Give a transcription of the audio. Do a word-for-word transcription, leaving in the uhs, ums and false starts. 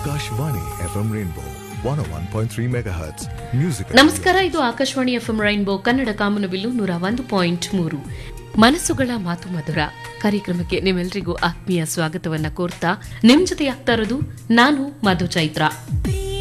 Akashvani F M Rainbow one ಓ one point three megahertz music. ನಮಸ್ಕಾರ, ಇದು Akashvani FM rainbow Kannada ಕಾಮನಬಿಲ್ಲು ನೂರ ಒಂದು ಪಾಯಿಂಟ್ ಮೂರು. ಮನಸ್ಸುಗಳ ಮಾತು ಮಧುರ ಕಾರ್ಯಕ್ರಮಕ್ಕೆ ನಿಮ್ಮೆಲ್ಲರಿಗೂ ಆತ್ಮೀಯ ಸ್ವಾಗತವನ್ನ ಕೋರ್ತಾ ನಿಮ್ ಜೊತೆ ಆಗ್ತಾ ಇರೋದು ನಾನು ಮಧು ಚೈತ್ರ.